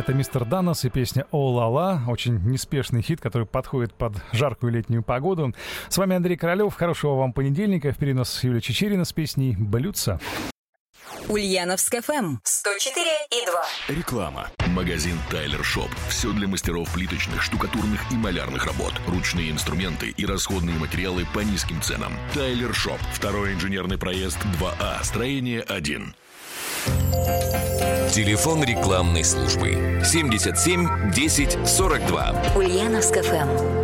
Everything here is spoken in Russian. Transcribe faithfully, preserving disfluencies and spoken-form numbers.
Это мистер Даннес и песня «О-ла-ла». Очень неспешный хит, который подходит под жаркую летнюю погоду. С вами Андрей Королёв. Хорошего вам понедельника. Впереди у нас Юлия Чичерина с песней «Блюдца». Ульяновск эф эм сто четыре и два. Реклама. Магазин Тайлер Шоп. Все для мастеров плиточных, штукатурных и малярных работ. Ручные инструменты и расходные материалы по низким ценам. Тайлер Шоп. Второй инженерный проезд два А. Строение один. Телефон рекламной службы семьдесят семь десять сорок два. Ульяновск эф эм.